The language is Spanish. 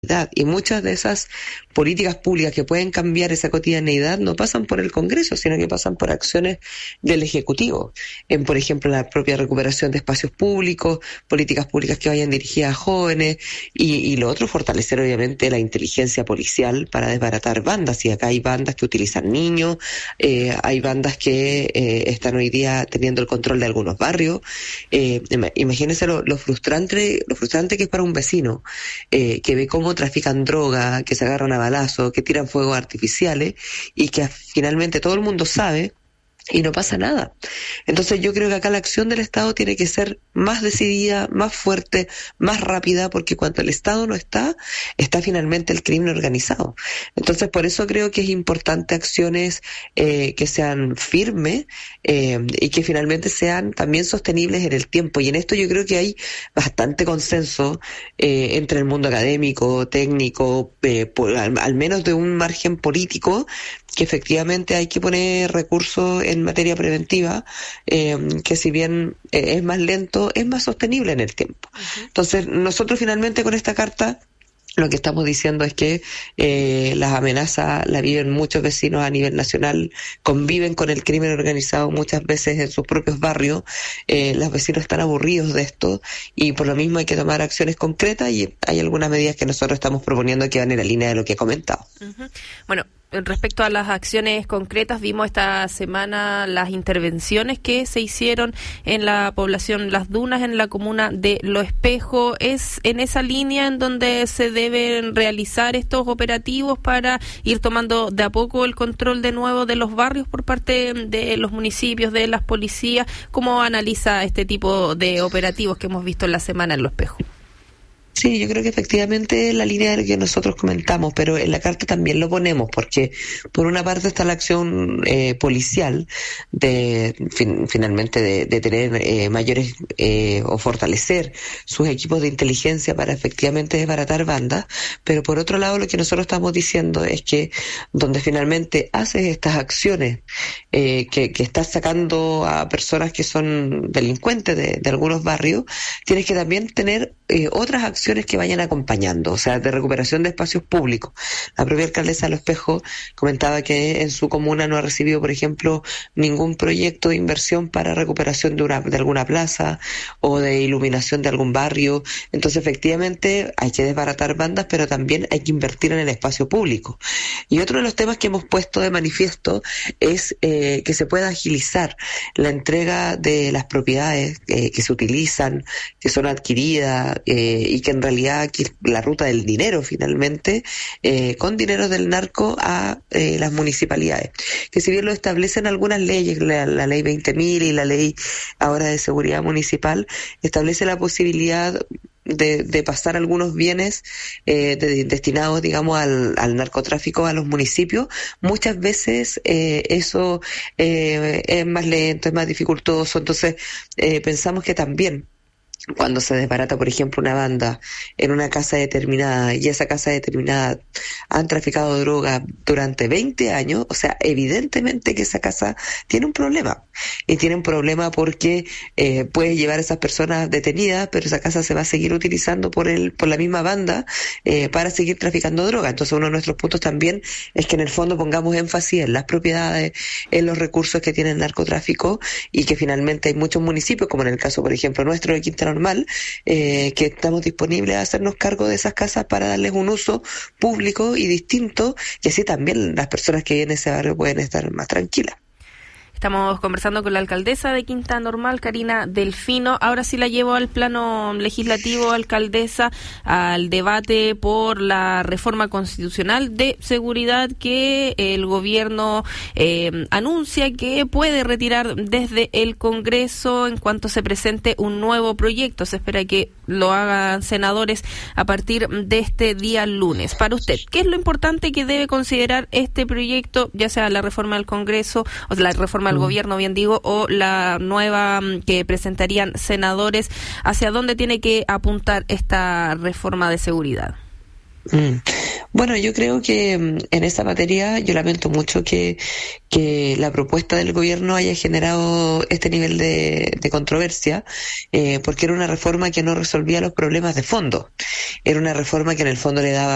y muchas de esas políticas públicas que pueden cambiar esa cotidianeidad no pasan por el Congreso, sino que pasan por acciones del Ejecutivo, en por ejemplo la propia recuperación de espacios públicos, políticas públicas que vayan dirigidas a jóvenes y lo otro, fortalecer obviamente la inteligencia policial para desbaratar bandas. Y acá hay bandas que utilizan niños, hay bandas que están hoy día teniendo el control de algunos barrios. Imagínense lo frustrante que es para un vecino que ve cómo trafican droga, que se agarran a balazo, que tiran fuegos artificiales y que finalmente todo el mundo sabe y no pasa nada. Entonces yo creo que acá la acción del Estado tiene que ser más decidida, más fuerte, más rápida, porque cuando el Estado no está finalmente el crimen organizado. Entonces por eso creo que es importante acciones que sean firmes y que finalmente sean también sostenibles en el tiempo. Y en esto yo creo que hay bastante consenso entre el mundo académico, técnico, al menos de un margen político, que efectivamente hay que poner recursos en materia preventiva, que si bien es más lento, es más sostenible en el tiempo. Uh-huh. Entonces, nosotros finalmente con esta carta lo que estamos diciendo es que las amenazas la viven muchos vecinos a nivel nacional, conviven con el crimen organizado muchas veces en sus propios barrios, los vecinos están aburridos de esto y por lo mismo hay que tomar acciones concretas y hay algunas medidas que nosotros estamos proponiendo que van en la línea de lo que he comentado. Uh-huh. Bueno, respecto a las acciones concretas, vimos esta semana las intervenciones que se hicieron en la población Las Dunas, en la comuna de Lo Espejo. ¿Es en esa línea en donde se deben realizar estos operativos para ir tomando de a poco el control de nuevo de los barrios por parte de los municipios, de las policías? ¿Cómo analiza este tipo de operativos que hemos visto en la semana en Lo Espejo? Sí, yo creo que efectivamente es la línea de lo que nosotros comentamos, pero en la carta también lo ponemos, porque por una parte está la acción policial finalmente de tener mayores o fortalecer sus equipos de inteligencia para efectivamente desbaratar bandas, pero por otro lado lo que nosotros estamos diciendo es que donde finalmente haces estas acciones que estás sacando a personas que son delincuentes de algunos barrios, tienes que también tener otras acciones que vayan acompañando, o sea, de recuperación de espacios públicos. La propia alcaldesa de Lo Espejo comentaba que en su comuna no ha recibido, por ejemplo, ningún proyecto de inversión para recuperación de alguna plaza o de iluminación de algún barrio. Entonces, efectivamente, hay que desbaratar bandas, pero también hay que invertir en el espacio público. Y otro de los temas que hemos puesto de manifiesto es que se pueda agilizar la entrega de las propiedades que se utilizan, que son adquiridas y que en realidad aquí la ruta del dinero finalmente, con dinero del narco a las municipalidades, que si bien lo establecen algunas leyes, la ley 20.000 y la ley ahora de seguridad municipal, establece la posibilidad de pasar algunos bienes destinados, digamos, al narcotráfico a los municipios. Muchas veces eso es más lento, es más dificultoso, entonces pensamos que también cuando se desbarata, por ejemplo, una banda en una casa determinada y esa casa determinada han traficado droga durante 20 años, o sea, evidentemente que esa casa tiene un problema. Y tiene un problema porque puede llevar a esas personas detenidas, pero esa casa se va a seguir utilizando por la misma banda para seguir traficando droga. Entonces uno de nuestros puntos también es que en el fondo pongamos énfasis en las propiedades, en los recursos que tiene el narcotráfico y que finalmente hay muchos municipios, como en el caso, por ejemplo, nuestro de Quintana Normal, que estamos disponibles a hacernos cargo de esas casas para darles un uso público y distinto, y así también las personas que viven en ese barrio pueden estar más tranquilas. Estamos conversando con la alcaldesa de Quinta Normal, Karina Delfino. Ahora sí la llevo al plano legislativo, alcaldesa, al debate por la reforma constitucional de seguridad que el gobierno anuncia que puede retirar desde el Congreso en cuanto se presente un nuevo proyecto. Se espera que lo hagan senadores a partir de este día lunes. Para usted, ¿qué es lo importante que debe considerar este proyecto, ya sea la reforma del Congreso o la reforma al gobierno, bien digo, o la nueva que presentarían senadores? ¿Hacia dónde tiene que apuntar esta reforma de seguridad? Bueno, yo creo que en esa materia yo lamento mucho que la propuesta del gobierno haya generado este nivel de controversia, porque era una reforma que no resolvía los problemas de fondo. Era una reforma que en el fondo le daba